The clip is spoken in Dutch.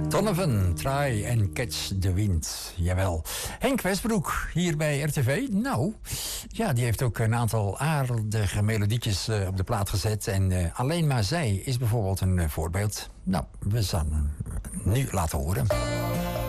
Donovan, Try and Catch the Wind. Jawel. Henk Westbroek, hier bij RTV. Nou, ja, die heeft ook een aantal aardige melodietjes op de plaat gezet. En Alleen maar zij is bijvoorbeeld een voorbeeld. Nou, we zullen hem nu laten horen.